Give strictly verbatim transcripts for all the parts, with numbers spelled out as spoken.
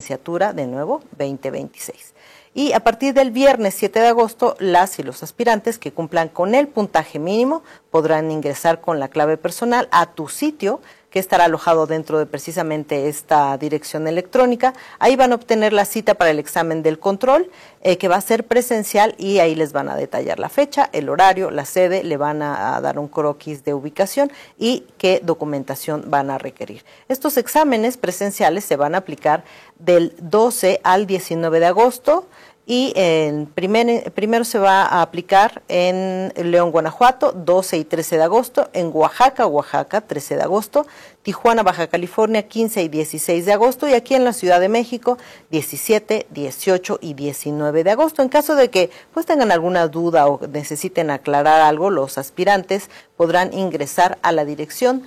licenciatura, de nuevo, veinte veintiséis. Y a partir del viernes siete de agosto, las y los aspirantes que cumplan con el puntaje mínimo podrán ingresar con la clave personal a tu sitio, que estará alojado dentro de precisamente esta dirección electrónica. Ahí van a obtener la cita para el examen del control, eh, que va a ser presencial, y ahí les van a detallar la fecha, el horario, la sede, le van a, a dar un croquis de ubicación y qué documentación van a requerir. Estos exámenes presenciales se van a aplicar del doce al diecinueve de agosto. Y en primer, primero se va a aplicar en León, Guanajuato, doce y trece de agosto, en Oaxaca, Oaxaca, trece de agosto, Tijuana, Baja California, quince y dieciséis de agosto, y aquí en la Ciudad de México, diecisiete, dieciocho y diecinueve de agosto. En caso de que pues tengan alguna duda o necesiten aclarar algo, los aspirantes podrán ingresar a la dirección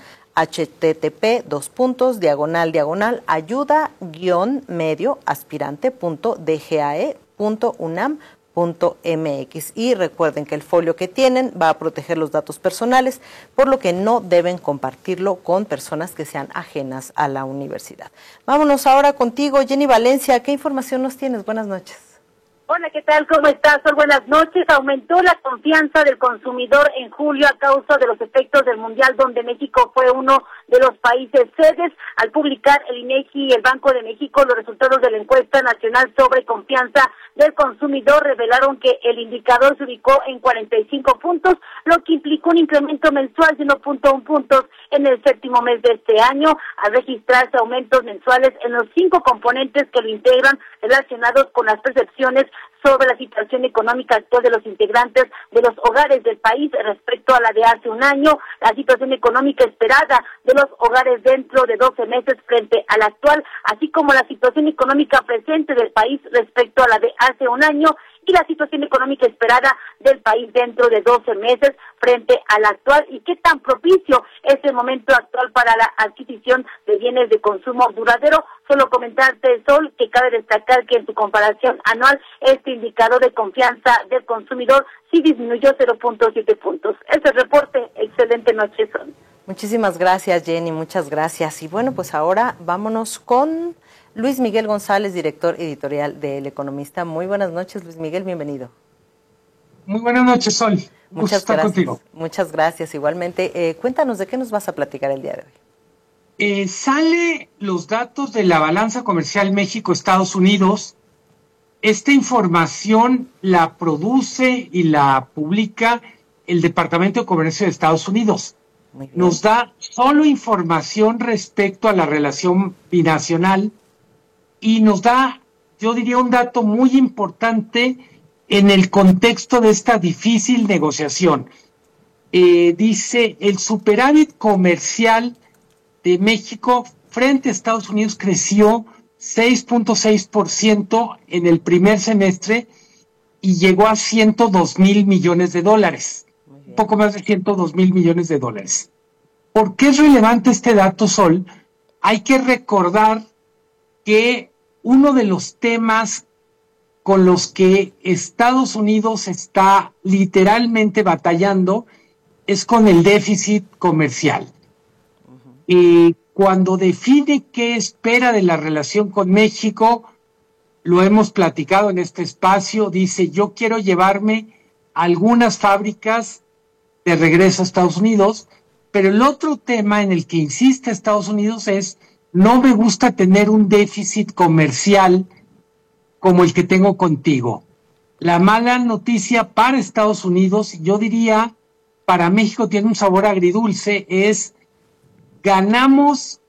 http dos puntos diagonal diagonal ayuda guión medio aspirante punto dgae punto unam punto mx, y recuerden que el folio que tienen va a proteger los datos personales, por lo que no deben compartirlo con personas que sean ajenas a la universidad. Vámonos ahora contigo, Jenny Valencia. ¿Qué información nos tienes? Buenas noches. Hola, ¿qué tal? ¿Cómo estás? Sol, buenas noches. Aumentó la confianza del consumidor en julio a causa de los efectos del Mundial, donde México fue uno de los países sedes. Al publicar el INEGI y el Banco de México los resultados de la encuesta nacional sobre confianza del consumidor, revelaron que el indicador se ubicó en cuarenta y cinco puntos, lo que implicó un incremento mensual de uno punto uno puntos en el séptimo mes de este año, al registrarse aumentos mensuales en los cinco componentes que lo integran, relacionados con las percepciones sobre la situación económica actual de los integrantes de los hogares del país respecto a la de hace un año, la situación económica esperada de los hogares dentro de doce meses frente a la actual, así como la situación económica presente del país respecto a la de hace un año, y la situación económica esperada del país dentro de doce meses frente a la actual, y qué tan propicio es el momento actual para la adquisición de bienes de consumo duradero. Solo comentarte, Sol, que cabe destacar que en su comparación anual, este indicador de confianza del consumidor sí disminuyó cero punto siete puntos. Este es el reporte. Excelente noche, Sol. Muchísimas gracias, Jenny, muchas gracias. Y bueno, pues ahora vámonos con Luis Miguel González, director editorial de El Economista. Muy buenas noches, Luis Miguel, bienvenido. Muy buenas noches, Sol. Muchas estar gracias. Contigo. Muchas gracias, igualmente. Eh, cuéntanos, ¿de qué nos vas a platicar el día de hoy? Eh, sale los datos de la balanza comercial México-Estados Unidos. Esta información la produce y la publica el Departamento de Comercio de Estados Unidos. Nos da solo información respecto a la relación binacional y nos da, yo diría, un dato muy importante en el contexto de esta difícil negociación. Eh, dice, el superávit comercial de México frente a Estados Unidos creció seis punto seis por ciento en el primer semestre y llegó a ciento dos mil millones de dólares. Un poco más de ciento dos mil millones de dólares. ¿Por qué es relevante este dato, Sol? Hay que recordar que uno de los temas con los que Estados Unidos está literalmente batallando es con el déficit comercial. Uh-huh. Y cuando define qué espera de la relación con México, lo hemos platicado en este espacio, dice, yo quiero llevarme algunas fábricas de regreso a Estados Unidos, pero el otro tema en el que insiste Estados Unidos es, no me gusta tener un déficit comercial como el que tengo contigo. La mala noticia para Estados Unidos, yo diría, para México tiene un sabor agridulce, es ganamos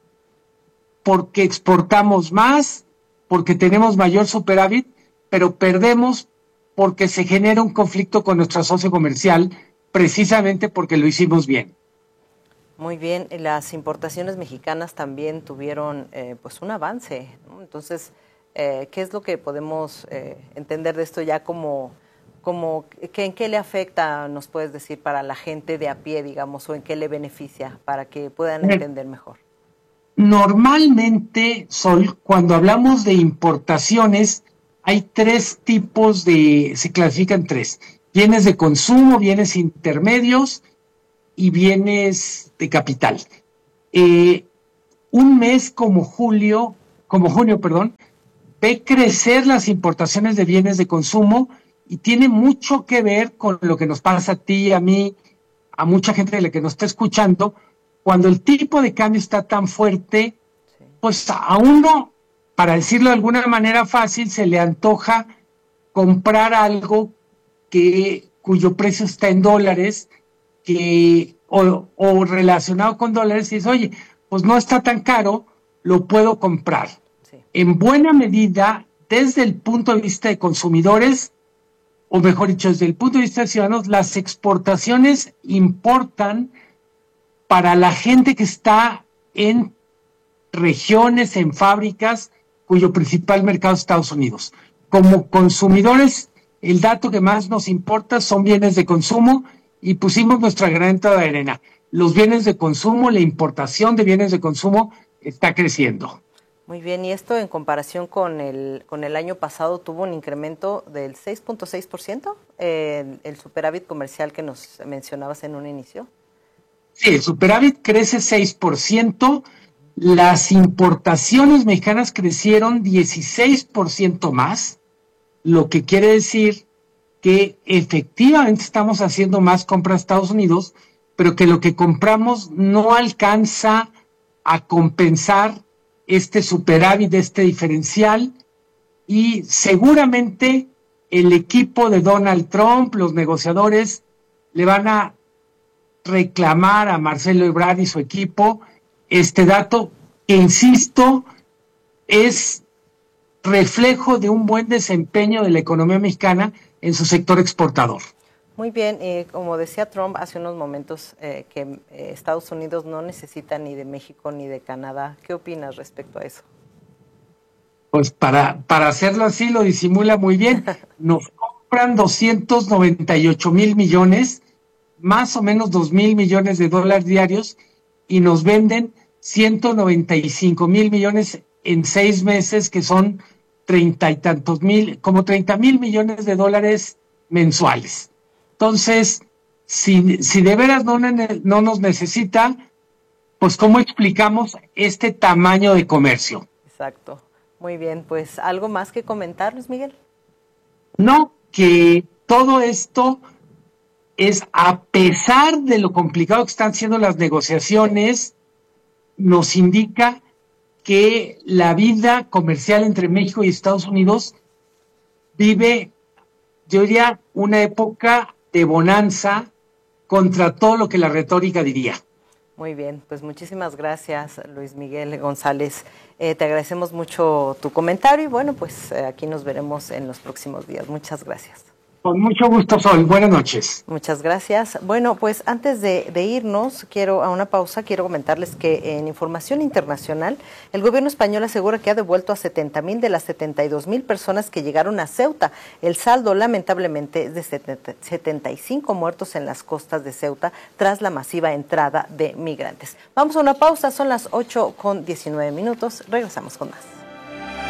porque exportamos más, porque tenemos mayor superávit, pero perdemos porque se genera un conflicto con nuestro socio comercial, precisamente porque lo hicimos bien. Muy bien, las importaciones mexicanas también tuvieron eh, pues un avance, ¿no? Entonces, eh, ¿qué es lo que podemos eh, entender de esto ya como, como que, en qué le afecta, nos puedes decir, para la gente de a pie, digamos, o en qué le beneficia, para que puedan entender mejor? Normalmente, Sol, cuando hablamos de importaciones, hay tres tipos de, se clasifican tres, bienes de consumo, bienes intermedios y bienes de capital. Eh, un mes como julio como junio, perdón, ve crecer las importaciones de bienes de consumo y tiene mucho que ver con lo que nos pasa a ti, a mí, a mucha gente de la que nos está escuchando. Cuando el tipo de cambio está tan fuerte, pues a uno, para decirlo de alguna manera fácil, se le antoja comprar algo que cuyo precio está en dólares, que o, o relacionado con dólares, y dices, oye, pues no está tan caro, lo puedo comprar. Sí. En buena medida, desde el punto de vista de consumidores, o mejor dicho, desde el punto de vista de ciudadanos, las exportaciones importan para la gente que está en regiones, en fábricas, cuyo principal mercado es Estados Unidos. Como consumidores, el dato que más nos importa son bienes de consumo, y pusimos nuestra granita de arena. Los bienes de consumo, la importación de bienes de consumo está creciendo. Muy bien, y esto en comparación con el con el año pasado tuvo un incremento del seis punto seis por ciento, eh, el superávit comercial que nos mencionabas en un inicio. Sí, el superávit crece seis por ciento, las importaciones mexicanas crecieron dieciséis por ciento más, lo que quiere decir que efectivamente estamos haciendo más compras a Estados Unidos, pero que lo que compramos no alcanza a compensar este superávit, este diferencial, y seguramente el equipo de Donald Trump, los negociadores, le van a reclamar a Marcelo Ebrard y su equipo este dato que, insisto, es reflejo de un buen desempeño de la economía mexicana en su sector exportador. Muy bien, y como decía Trump hace unos momentos, eh, que eh, Estados Unidos no necesita ni de México ni de Canadá. ¿Qué opinas respecto a eso? Pues para, para hacerlo así lo disimula muy bien. Nos compran doscientos noventa y ocho mil millones, más o menos dos mil millones de dólares diarios, y nos venden ciento noventa y cinco mil millones en seis meses, que son treinta y tantos mil, como treinta mil millones de dólares mensuales. Entonces, si, si de veras no, no nos necesita, pues ¿cómo explicamos este tamaño de comercio? Exacto. Muy bien, pues ¿algo más que comentar, Luis Miguel? No, que todo esto es, a pesar de lo complicado que están siendo las negociaciones, nos indica que la vida comercial entre México y Estados Unidos vive, yo diría, una época de bonanza contra todo lo que la retórica diría. Muy bien, pues muchísimas gracias, Luis Miguel González. Eh, te agradecemos mucho tu comentario y bueno, pues eh, aquí nos veremos en los próximos días. Muchas gracias. Con mucho gusto, Sol. Buenas noches. Muchas gracias. Bueno, pues antes de, de irnos, quiero a una pausa, quiero comentarles que en información internacional, el gobierno español asegura que ha devuelto a setenta mil de las setenta y dos mil personas que llegaron a Ceuta. El saldo, lamentablemente, es de setenta y cinco muertos en las costas de Ceuta tras la masiva entrada de migrantes. Vamos a una pausa, son las ocho con diecinueve minutos. Regresamos con más.